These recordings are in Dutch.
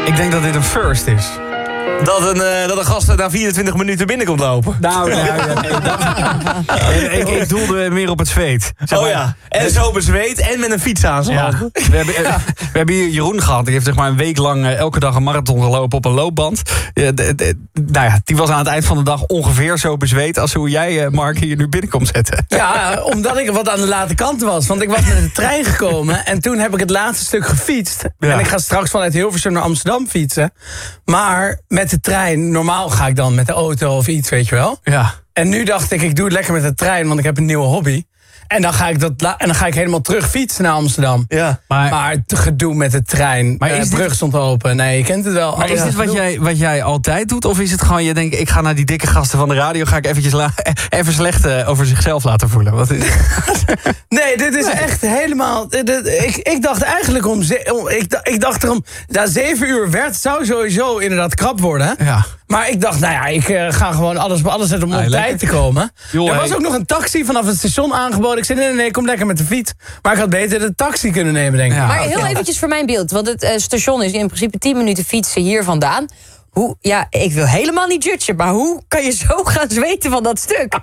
Ik denk dat dit een first is. Dat een gast na 24 minuten binnenkomt lopen. Nou, ik doelde meer op het zweet. Zeg maar. Oh ja, en zo bezweet en met een fiets aan zijn hand. We hebben hier Jeroen gehad. Die heeft zeg maar een week lang elke dag een marathon gelopen op een loopband. Die was aan het eind van de dag ongeveer zo bezweet als hoe jij, Mark, hier nu binnenkomt zetten. Ja, omdat ik wat aan de late kant was. Want ik was met de trein gekomen en toen heb ik het laatste stuk gefietst. Ja. En ik ga straks vanuit Hilversum naar Amsterdam fietsen. Maar met de trein, normaal ga ik dan met de auto of iets, weet je wel. Ja. En nu dacht ik doe het lekker met de trein, want ik heb een nieuwe hobby. En dan ga ik helemaal terug fietsen naar Amsterdam. Ja. Maar het gedoe met de trein. Maar de brug stond open. Nee, je kent het wel. Maar is dit wat jij altijd doet? Of is het gewoon, je denkt, ik ga naar die dikke gasten van de radio, ga ik eventjes even slecht over zichzelf laten voelen? Wat is Nee, dit is echt helemaal... Ik dacht eigenlijk ik dacht erom... 7 uur zou sowieso inderdaad krap worden. Ja. Maar ik dacht, ik ga gewoon alles zetten om op tijd te komen. Joh, er was ook nog een taxi vanaf het station aangeboden. Ik zei, nee, kom lekker met de fiets. Maar ik had beter de taxi kunnen nemen, denk ik. Ja. Maar heel eventjes voor mijn beeld. Want het station is in principe 10 minuten fietsen hier vandaan. Ik wil helemaal niet judgen, maar hoe kan je zo gaan zweten van dat stuk?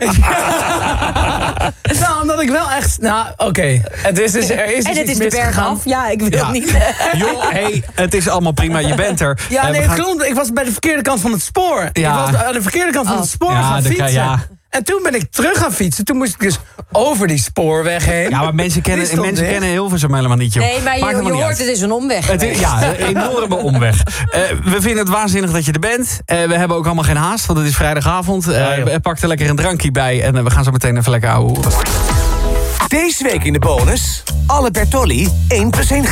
Nou, omdat ik wel echt... oké. Het is dus de berg af. Ja, ik wil niet... Joh, het is allemaal prima, je bent er. Ja, klopt. Ik was bij de verkeerde kant van het spoor. Ja. Ik was aan de verkeerde kant van het spoor gaan fietsen. En toen ben ik terug gaan fietsen. Toen moest ik dus over die spoorweg heen. Ja, maar mensen kennen Hilversum helemaal niet, joh. Nee, maar je hoort, het is een omweg. Een enorme omweg. We vinden het waanzinnig dat je er bent. We hebben ook allemaal geen haast, want het is vrijdagavond. Pak er lekker een drankje bij en we gaan zo meteen even lekker ouwe hoeren. Deze week in de bonus, alle Bertolli 1+1